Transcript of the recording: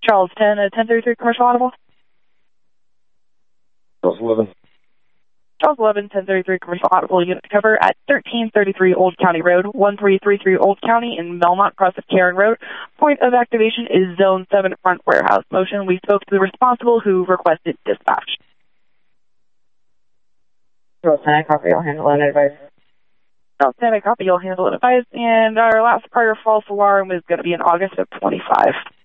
Charles 10, 1033 commercial audible. Charles 11. Charles 11, 1033 commercial audible unit to cover at 1333 Old County Road, 1333 Old County in Belmont, across of Karen Road. Point of activation is Zone 7 front warehouse motion. We spoke to the responsible who requested dispatch. Charles 10, copy, I'll handle it, advise. Charles 10, copy, you'll handle it, advise. And our last prior false alarm is going to be in August of 25.